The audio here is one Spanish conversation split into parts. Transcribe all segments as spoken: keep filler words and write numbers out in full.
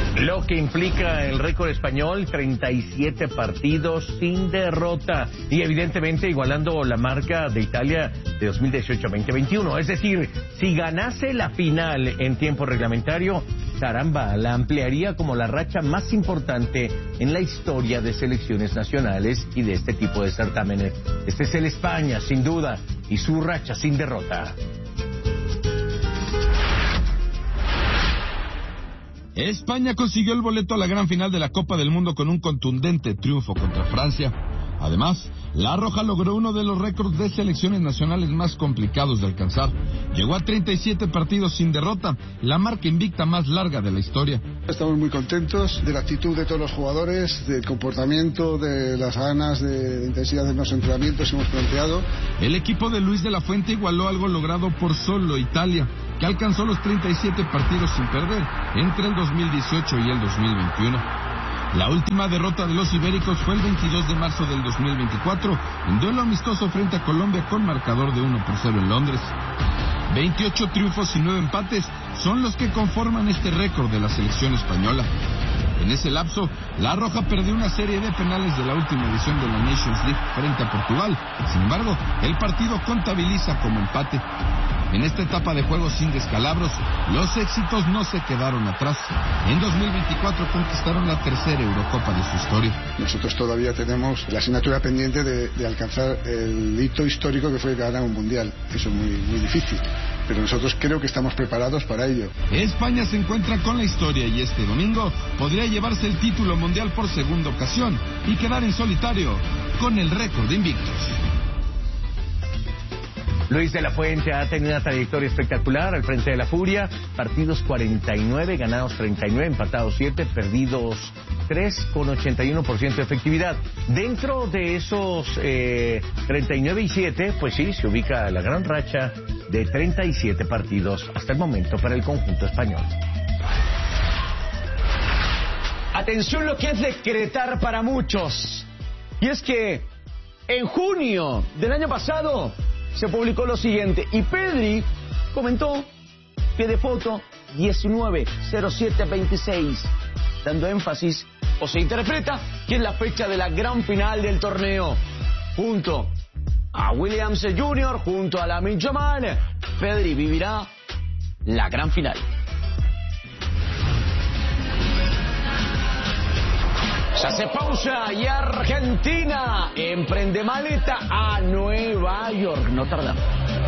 Lo que implica el récord español, treinta y siete partidos sin derrota y evidentemente igualando la marca de Italia de dos mil dieciocho a veinte veintiuno. Es decir, si ganase la final en tiempo reglamentario, caramba, la ampliaría como la racha más importante en la historia de selecciones nacionales y de este tipo de certámenes. Este es el España, sin duda, y su racha sin derrota. España consiguió el boleto a la gran final de la Copa del Mundo con un contundente triunfo contra Francia. Además, la Roja logró uno de los récords de selecciones nacionales más complicados de alcanzar. Llegó a treinta y siete partidos sin derrota, la marca invicta más larga de la historia. Estamos muy contentos de la actitud de todos los jugadores, del comportamiento, de las ganas, de, de intensidad de los entrenamientos que hemos planteado. El equipo de Luis de la Fuente igualó algo logrado por solo Italia, que alcanzó los treinta y siete partidos sin perder entre el dos mil dieciocho y el dos mil veintiuno. La última derrota de los ibéricos fue el veintidós de marzo del dos mil veinticuatro, en duelo amistoso frente a Colombia con marcador de uno por cero en Londres. veintiocho triunfos y nueve empates son los que conforman este récord de la selección española. En ese lapso, la Roja perdió una serie de penales de la última edición de la Nations League frente a Portugal. Sin embargo, el partido contabiliza como empate. En esta etapa de juego sin descalabros, los éxitos no se quedaron atrás. En dos mil veinticuatro conquistaron la tercera Eurocopa de su historia. Nosotros todavía tenemos la asignatura pendiente de, de alcanzar el hito histórico que fue ganar un mundial. Eso es muy, muy difícil, pero nosotros creo que estamos preparados para ello. España se encuentra con la historia y este domingo podría llevarse el título mundial por segunda ocasión y quedar en solitario con el récord de invictos. Luis de la Fuente ha tenido una trayectoria espectacular al frente de la Furia, partidos cuarenta y nueve, ganados treinta y nueve, empatados siete, perdidos tres, con ochenta y uno por ciento de efectividad. Dentro de esos eh, treinta y nueve y siete, pues sí, se ubica la gran racha de treinta y siete partidos hasta el momento para el conjunto español. Atención lo que es decretar para muchos. Y es que en junio del año pasado se publicó lo siguiente, y Pedri comentó que de foto diecinueve cero siete veintiséis, dando énfasis, o se interpreta, que es la fecha de la gran final del torneo. Junto a Williams junior, junto a Lamine Yamal, Pedri vivirá la gran final. Se hace pausa y Argentina emprende maleta a Nueva York. No tardamos.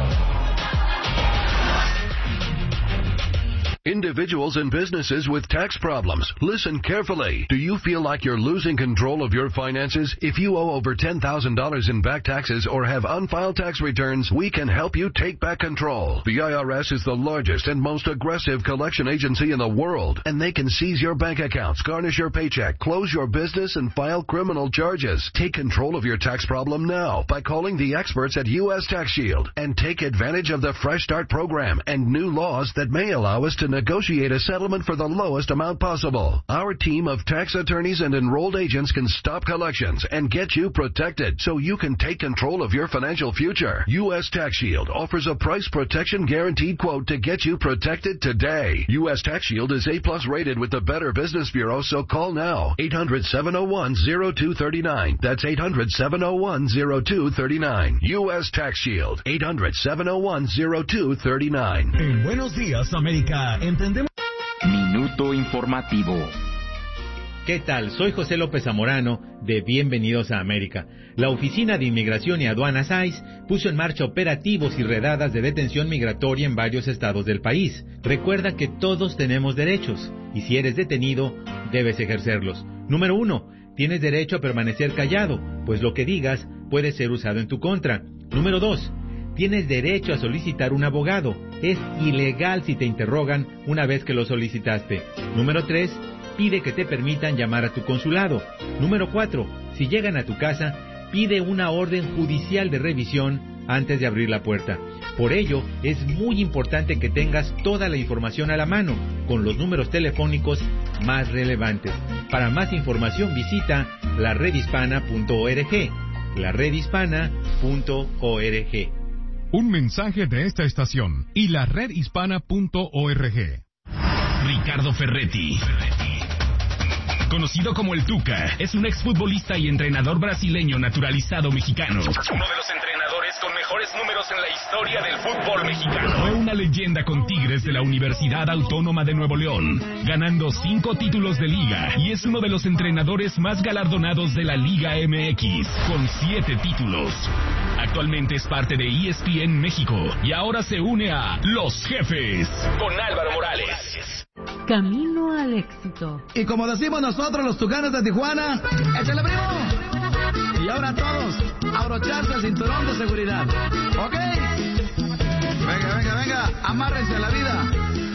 Individuals and businesses with tax problems, listen carefully. Do you feel like you're losing control of your finances? If you owe over ten thousand dollars in back taxes or have unfiled tax returns, we can help you take back control. The I R S is the largest and most aggressive collection agency in the world, and they can seize your bank accounts, garnish your paycheck, close your business, and file criminal charges. Take control of your tax problem now by calling the experts at U S Tax Shield and take advantage of the Fresh Start program and new laws that may allow us to negotiate a settlement for the lowest amount possible. Our team of tax attorneys and enrolled agents can stop collections and get you protected so you can take control of your financial future. U S Tax Shield offers a price protection guaranteed quote to get you protected today. U S Tax Shield is A plus rated with the Better Business Bureau, so call now. eight hundred, seven oh one, oh two three nine. That's eight hundred, seven oh one, oh two three nine. U S Tax Shield. eight hundred, seven oh one, oh two three nine. En Buenos Días, América, entendemos. Minuto informativo. ¿Qué tal? Soy José López Zamorano de Bienvenidos a América. La Oficina de Inmigración y Aduanas I C E puso en marcha operativos y redadas de detención migratoria en varios estados del país. Recuerda que todos tenemos derechos y si eres detenido, debes ejercerlos. Número uno, tienes derecho a permanecer callado, pues lo que digas puede ser usado en tu contra. Número dos, tienes derecho a solicitar un abogado. Es ilegal si te interrogan una vez que lo solicitaste. Número tres, pide que te permitan llamar a tu consulado. Número cuatro, si llegan a tu casa, pide una orden judicial de revisión antes de abrir la puerta. Por ello, es muy importante que tengas toda la información a la mano, con los números telefónicos más relevantes. Para más información visita la red hispana punto org. la red hispana punto org. Un mensaje de esta estación y la red hispana punto org. Ricardo Ferretti conocido como el Tuca, es un exfutbolista y entrenador brasileño naturalizado mexicano. Uno de los entrenadores con mejores números en la historia del fútbol mexicano. Fue una leyenda con Tigres de la Universidad Autónoma de Nuevo León, ganando cinco títulos de liga, y es uno de los entrenadores más galardonados de la Liga M X, con siete títulos. Actualmente es parte de E S P N México y ahora se une a Los Jefes con Álvaro Morales. Camino al éxito. Y como decimos nosotros los Tucanes de Tijuana, ¡échale, primo! Y ahora todos, abrocharse el cinturón de seguridad. ¿Ok? Venga, venga, venga, amárrense a la vida.